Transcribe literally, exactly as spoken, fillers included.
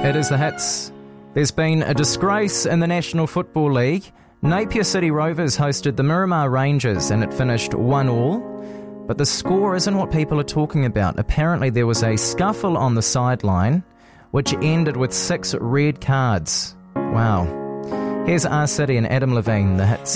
It is the hits. There's been a disgrace in the National Football League. Napier City Rovers hosted the Miramar Rangers and it finished one all. But the score isn't what people are talking about. Apparently there was a scuffle on the sideline which ended with six red cards. Wow. Here's R City and Adam Levine, the hits.